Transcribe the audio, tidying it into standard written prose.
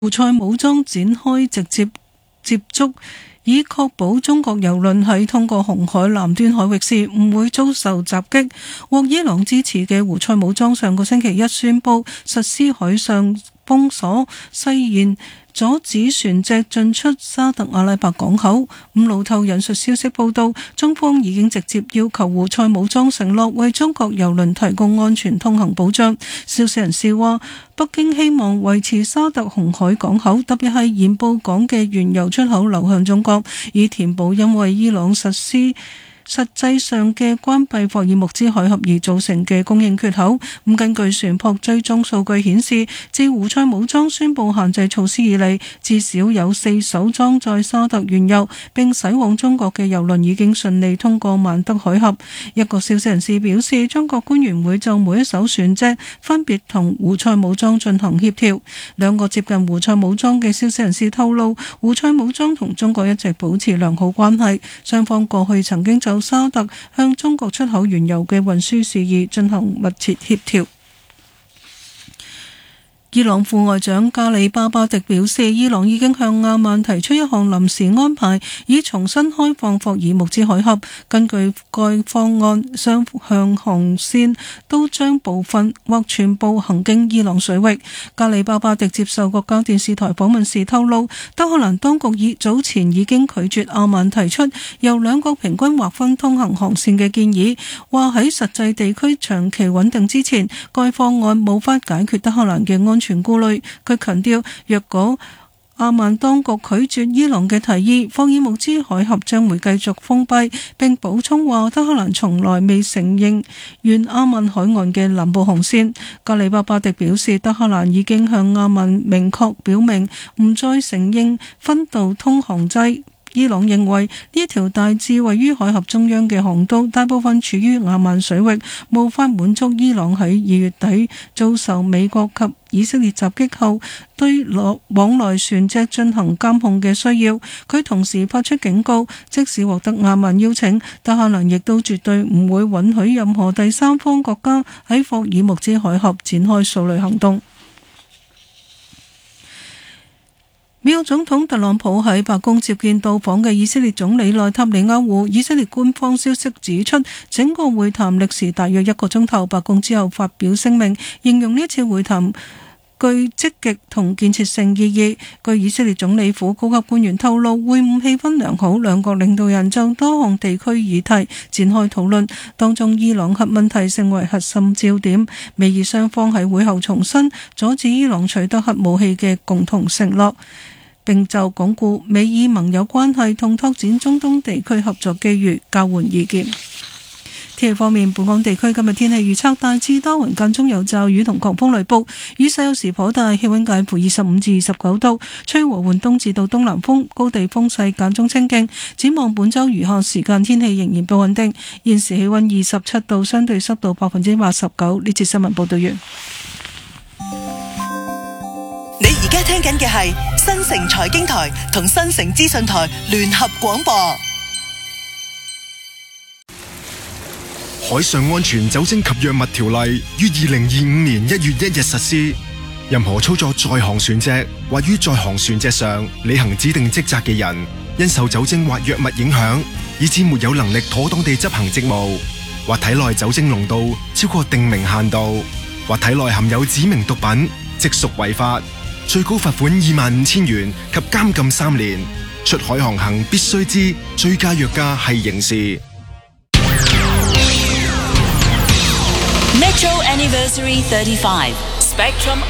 胡塞武裝展開直接接觸，以確保中國郵輪喺通過紅海南端海域時唔會遭受襲擊。獲伊朗支持嘅胡塞武裝上個星期一宣布實施海上封鎖，誓言阻止船隻進出沙特阿拉伯港口。路透引述消息報道，中方已經直接要求胡塞武裝承諾為中國郵輪提供安全通行保障。消息人士話，北京希望維持沙特紅海港口，特別係鹽布港嘅原油出口流向中國，以填補因為伊朗實際上嘅關閉霍爾木茲海峽而造成嘅供應缺口。根據船舶追蹤數據顯示，自胡塞武裝宣布限制措施以嚟，至少有4艘裝載沙特原油並駛往中國嘅郵輪已經順利通過曼德海峽。一個消息人士表示，中國官員會就每一艘船隻分別同胡塞武裝進行協調。兩個接近胡塞武裝嘅消息人士透露，胡塞武裝同中國一直保持良好關係，雙方過去曾經就沙特向中國出口原油嘅運輸事宜進行密切協調。伊朗副外長加里巴巴迪表示，伊朗已經向阿曼提出一項臨時安排，以重新開放霍爾木茲海峽。根據該方案，雙向航線都將部分或全部行經伊朗水域。加里巴巴迪接受國家電視台訪問時透露，德黑蘭當局早前已經拒絕阿曼提出由兩國平均劃分通行航線嘅建議，話喺實際地區長期穩定之前，該方案無法解決德黑蘭嘅安全顧慮。佢強調，若果阿曼當局拒絕伊朗嘅提議，霍爾木茲海峽將會繼續封閉，並補充話德黑蘭從來未承認沿阿曼海岸嘅南部航線。加里巴巴迪表示，德黑蘭已經向阿曼明確表明唔再承認分道通航制。伊朗認為呢條大致位於海峽中央嘅航道大部分處於阿曼水域，無法滿足伊朗喺2月底遭受美國及以色列襲擊後對往來船隻進行監控嘅需要。佢同時發出警告，即使獲得阿曼邀請，德黑蘭亦都絕對唔會允許任何第三方國家喺霍爾木茲海峽展開掃雷行動。美國總統特朗普喺白宮接見到訪嘅以色列總理內塔尼亞胡。以色列官方消息指出，整個會談歷時大約1個鐘頭。白宮之後發表聲明，形容呢次會談具積極同建設性意義。據以色列總理府高級官員透露，會晤氣氛良好，兩國領導人就多項地區議題展開討論，當中伊朗核問題成為核心焦點。美以雙方喺會後重申阻止伊朗取得核武器嘅共同承諾，並就鞏固美以盟友關係同拓展中東地區合作機遇交換意見。天氣方面，本港地區今日天氣預測大致多雲，間中有驟雨同狂風雷暴，雨勢有時頗大，氣溫介乎25至29度，吹和緩東至到東南風，高地風勢間中清勁。展望本周餘下時間天氣仍然不穩定。現時氣溫27度，相對濕度89%。呢節新聞報道完。 你而家聽緊嘅係新城財經台同新城資訊台聯合廣播。 海上安全酒精及藥物條例於2025年1月1日實施。任何操作在航船隻或於在航船隻上履行指定職責嘅人，因受酒精或藥物影響，以致沒有能力妥當地執行職務，或體內酒精濃度超過定明限度，或體內含有指明毒品，即屬違法。最高罰款25,000元及監禁3年。出海航行必須知醉駕藥駕係刑事。 Metro Anniversary 35 Spectrum